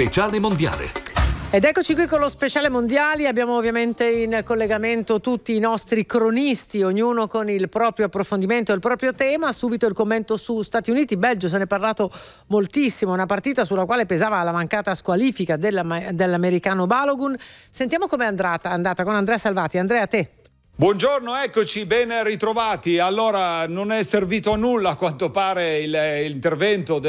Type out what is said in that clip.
speciale mondiale. Ed eccoci qui con lo speciale mondiali. Abbiamo ovviamente in collegamento tutti i nostri cronisti, ognuno con il proprio approfondimento e il proprio tema. Subito il commento su Stati Uniti, Belgio, se ne è parlato moltissimo, una partita sulla quale pesava la mancata squalifica dell'americano Balogun. Sentiamo com'è andata con Andrea Salvati. Andrea, a te. Buongiorno, eccoci, ben ritrovati. Allora, non è servito a nulla a quanto pare l'intervento